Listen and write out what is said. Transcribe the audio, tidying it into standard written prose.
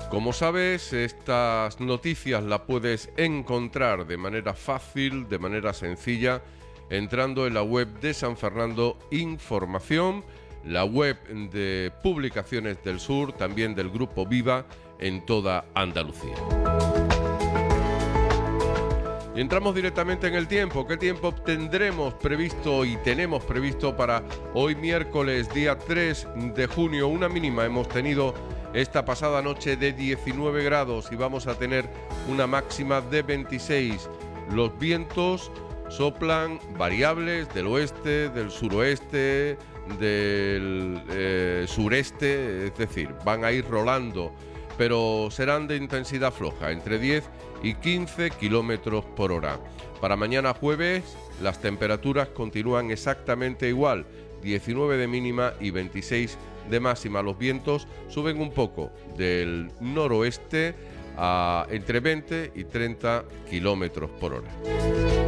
Como sabes, estas noticias las puedes encontrar de manera fácil, de manera sencilla, entrando en la web de San Fernando Información, la web de Publicaciones del Sur, también del Grupo Viva, en toda Andalucía. Y entramos directamente en el tiempo. ¿Qué tiempo tendremos previsto y tenemos previsto para hoy miércoles, día 3 de junio? Una mínima hemos tenido esta pasada noche de 19 grados y vamos a tener una máxima de 26. Los vientos soplan variables del oeste, del suroeste, del sureste, es decir, van a ir rolando, pero serán de intensidad floja, entre 10 y 15 kilómetros por hora. Para mañana jueves, las temperaturas continúan exactamente igual, 19 de mínima y 26 de máxima. Los vientos suben un poco del noroeste a entre 20 y 30 kilómetros por hora.